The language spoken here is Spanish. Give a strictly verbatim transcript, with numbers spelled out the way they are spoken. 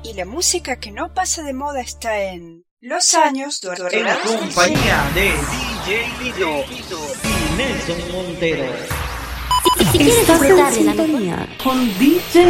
Y la música que no pasa de moda está en Los Años Dorados. En la compañía de D J Lito y Nelson Montero. Si quieres disfrutar de la sintonía con D J